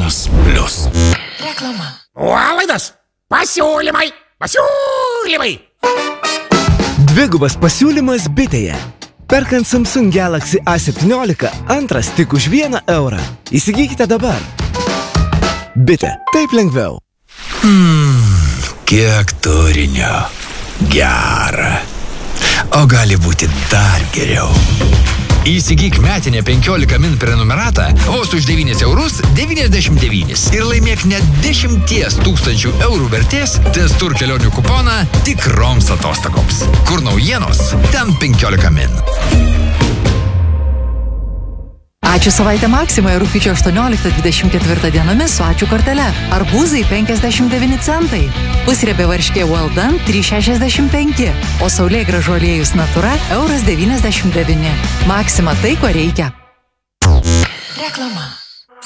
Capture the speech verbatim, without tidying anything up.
Vienas plius. Reklama. Nuolaidos, pasiūlymai, pasiūlymai. Dvigubas pasiūlymas Bitėje. Perkant Samsung Galaxy A septyniolika, antras tik už vieną eurą. Įsigykite dabar. Bitė, taip lengviau. Mm, kiek turinio. Gera. O gali būti dar geriau. Įsigyk metinę penkiolika min prenumeratą vos už devynis eurus devyniasdešimt devynis ir laimėk net dešimties tūkstančių eurų vertės Testur kelionių kuponą tikroms atostogoms. Kur naujienos, ten penkiolika min. Ačiū savaitę Maksimoje rugpjūčio aštuonioliktą dvidešimt ketvirtą dienomis su ačiū kortele. Arbūzai penkiasdešimt devyni centai. Pusriebė varškė Well Done trys šešiasdešimt penki. O saulėgrąžų aliejus Natura euras devyniasdešimt devyni. Maksima tai, ko reikia. Reklama.